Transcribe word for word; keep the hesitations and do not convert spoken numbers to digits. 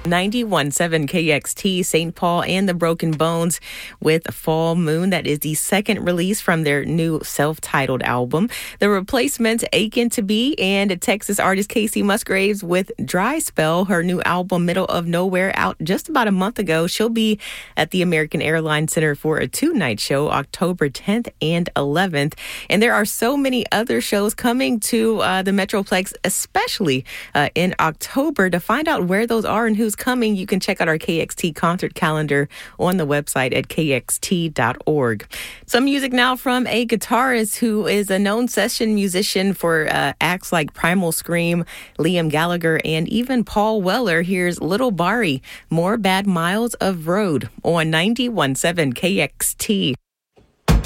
ninety-one point seven K X T, Saint Paul and the Broken Bones with Fall Moon. That is the second release from their new self-titled album. The Replacements, Aching to Be, and Texas artist Casey Musgraves with Dry Spell, her new album Middle of Nowhere, out just about a month ago. She'll be at the American Airlines Center for a two-night show, October tenth and eleventh. And there are so many other shows coming to uh, the Metroplex, especially uh, in October. To find out where those are and who's coming, you can check out our K X T concert calendar on the website at k x t dot org. Some music now from a guitarist who is a known session musician for uh, acts like Primal Scream, Liam Gallagher, and even Paul Weller. Here's Little Bari, More Bad Miles of Road on ninety-one point seven K X T.